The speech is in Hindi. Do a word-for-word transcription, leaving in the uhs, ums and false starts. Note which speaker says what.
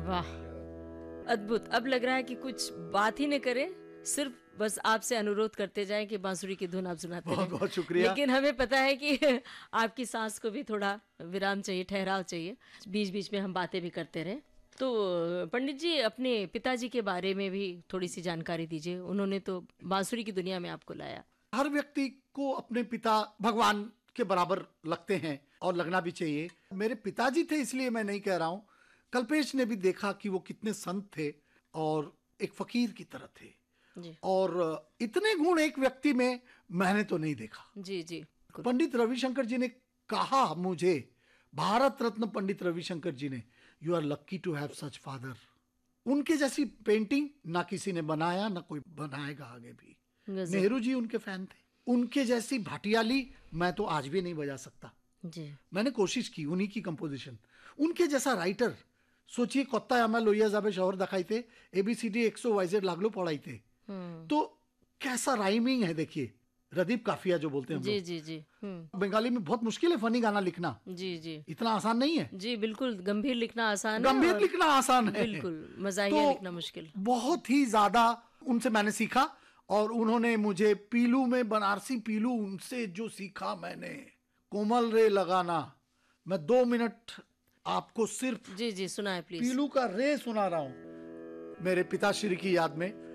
Speaker 1: वाह, अद्भुत। अब लग रहा है कि कुछ बात ही न करें, सिर्फ बस आपसे अनुरोध करते जाएं कि बांसुरी की धुन आप सुनाते
Speaker 2: बहुत
Speaker 1: रहें।
Speaker 2: बहुत शुक्रिया।
Speaker 1: लेकिन हमें पता है कि आपकी सांस को भी थोड़ा विराम चाहिए, ठहराव चाहिए, बीच बीच में हम बातें भी करते रहें। तो पंडित जी, अपने पिताजी के बारे में भी थोड़ी सी जानकारी दीजिए। उन्होंने तो बांसुरी की दुनिया में आपको लाया।
Speaker 2: हर व्यक्ति को अपने पिता भगवान के बराबर लगते हैं और लगना भी चाहिए। मेरे पिताजी थे इसलिए मैं नहीं कह रहा हूँ। कल्पेश ने भी देखा कि वो कितने संत थे और एक फकीर की तरह थे
Speaker 1: जी
Speaker 2: और इतने गुण एक व्यक्ति में मैंने तो नहीं देखा।
Speaker 1: जी जी।
Speaker 2: पंडित रविशंकर जी ने कहा मुझे, भारत रत्न पंडित रविशंकर जी ने, you are lucky to have such father. उनके जैसी पेंटिंग ना किसी ने बनाया, ना कोई बनाएगा आगे भी।
Speaker 1: गजब।
Speaker 2: नेहरू जी उनके फैन थे। उनके जैसी भाटियाली मैं तो आज भी नहीं बजा सकता।
Speaker 1: जी
Speaker 2: मैंने कोशिश की उन्हीं की कंपोजिशन। उनके जैसा राइटर सोचिए, कत्ता आमा लोहिया जाबे शहर दिखाइते, एबीसीडी एक्सो वाइजेड लागलो पढ़ाइते। तो कैसा राइमिंग है देखिए, रदीप काफिया जो बोलते हैं हम
Speaker 1: जी
Speaker 2: लोग।
Speaker 1: जी जी। हम्म।
Speaker 2: बंगाली में बहुत मुश्किल है फनी गाना लिखना,
Speaker 1: जी जी
Speaker 2: इतना आसान नहीं है।
Speaker 1: जी, बिल्कुल। गंभीर लिखना आसान है
Speaker 2: गंभीर
Speaker 1: और
Speaker 2: लिखना आसान है,
Speaker 1: बिल्कुल मजाहिया
Speaker 2: तो
Speaker 1: लिखना मुश्किल।
Speaker 2: बहुत ही ज्यादा उनसे मैंने सीखा और उन्होंने मुझे पीलू में, बनारसी पीलू, उनसे जो सीखा मैंने, कोमल रे लगाना। मैं दो मिनट आपको सिर्फ
Speaker 1: जी जी सुनाए प्लीज।
Speaker 2: पीलू का रे सुना रहा हूं मेरे पिताश्री की याद में।